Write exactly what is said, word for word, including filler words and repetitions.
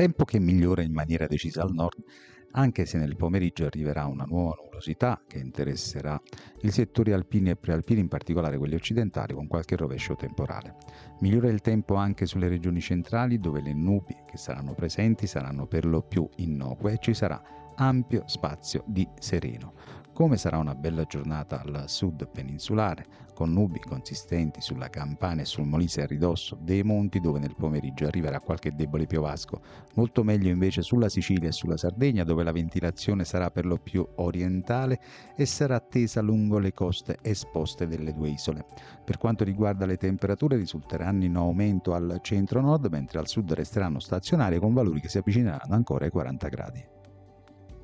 Tempo che migliora in maniera decisa al nord, anche se nel pomeriggio arriverà una nuova nuvolosità che interesserà i settori alpini e prealpini, in particolare quelli occidentali, con qualche rovescio temporale. Migliora il tempo anche sulle regioni centrali, dove le nubi che saranno presenti saranno per lo più innocue e ci sarà ampio spazio di sereno. Come sarà una bella giornata al sud peninsulare, con nubi consistenti sulla Campania e sul Molise a ridosso dei monti, dove nel pomeriggio arriverà qualche debole piovasco. Molto meglio invece sulla Sicilia e sulla Sardegna, dove la ventilazione sarà per lo più orientale e sarà attesa lungo le coste esposte delle due isole. Per quanto riguarda le temperature, risulteranno in aumento al centro-nord, mentre al sud resteranno stazionarie con valori che si avvicineranno ancora ai quaranta gradi.